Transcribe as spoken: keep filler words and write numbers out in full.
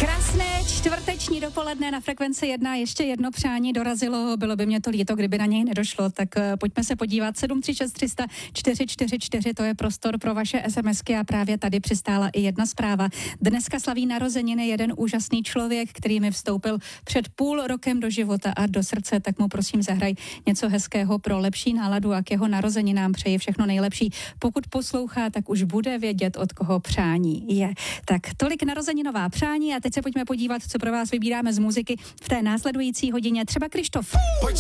Krásné čtvrteční dopoledne na Frekvenci jedna. Ještě jedno přání dorazilo, bylo by mě to líto, kdyby na něj nedošlo, tak pojďme se podívat. sedm tři šest tři sta čtyři čtyři čtyři, to je prostor pro vaše SMSky a právě tady přistála i jedna zpráva. Dneska slaví narozeniny jeden úžasný člověk, který mi vstoupil před půl rokem do života a do srdce, tak mu prosím zahraj něco hezkého pro lepší náladu a k jeho narozeninám přeji všechno nejlepší. Pokud poslouchá, tak už bude vědět, od koho přání je. Tak tolik narozeninová přání a teď se pojďme podívat, co pro vás vybíráme z muziky v té následující hodině. Třeba Krištof. Pojď